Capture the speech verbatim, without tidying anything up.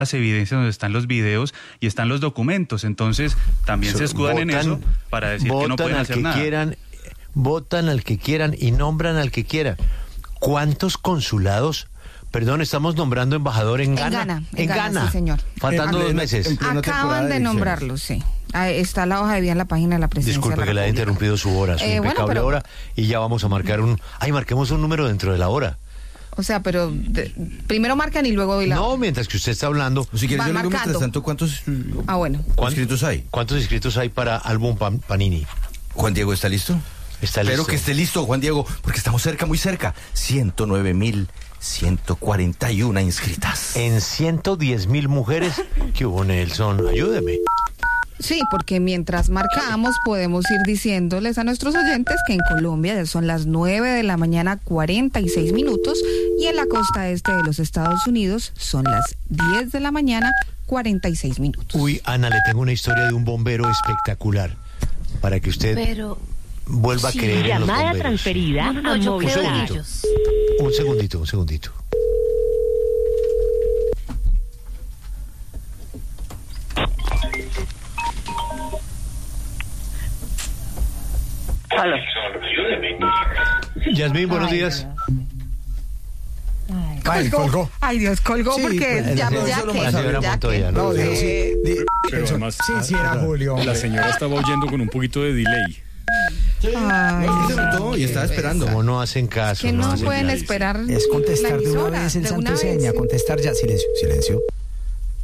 las evidencias, donde están los videos y están los documentos. Entonces también se escudan votan, en eso para decir que no pueden hacer nada. Quieran, votan al que quieran y nombran al que quieran. ¿Cuántos consulados? Perdón, estamos nombrando embajador en Ghana. En Ghana, en en Ghana, Ghana. Sí, señor. Faltando En dos plena- meses. en plena temporada Acaban de de nombrarlo, sí. Ahí está la hoja de vida en la página de la presidencia. Disculpe de la que le haya República. interrumpido su hora, su Eh, bueno, impecable pero- hora, y ya vamos a marcar un... Ay, marquemos un número dentro de la hora. O sea, pero de- primero marcan y luego doy la No, mientras que usted está hablando... Si quieres, Van yo le digo marcando. mientras tanto, ¿cuántos Ah, bueno. ¿cuán- inscritos hay? ¿Cuántos inscritos hay para álbum Pan- Panini? Juan Diego, ¿está listo? Está Espero listo. que esté listo, Juan Diego, porque estamos cerca, muy cerca. ciento nueve mil ciento cuarenta y una inscritas. En ciento diez mil mujeres. ¿Qué hubo, Nelson? Ayúdeme. Sí, porque mientras marcamos podemos ir diciéndoles a nuestros oyentes que en Colombia ya son las nueve de la mañana cuarenta y seis minutos y en la costa este de los Estados Unidos son las diez de la mañana cuarenta y seis minutos. Uy, Ana, le tengo una historia de un bombero espectacular para que usted Pero vuelva a sí, creer en los llamada bomberos. transferida No, no, no, a yo creo en Movistar. ellos. Un segundito, un segundito. Aló. Yasmín, buenos Ay, días. Ay, colgó. Ay, Dios, colgó Sí, porque pues, ya, eso ya lo que, más La señora ya Montoya, que- ¿no? No, dijo, sí. Di- Pero eso- además, sí, sí, era Julio. la hombre. señora estaba oyendo con un poquito de delay. Ay, No, sí se notó y estaba esperando. Como no hacen caso. que no hacen pueden caso. esperar Es contestar la de una emisora, vez en de santo una y seña, vez. contestar ya. Silencio, silencio.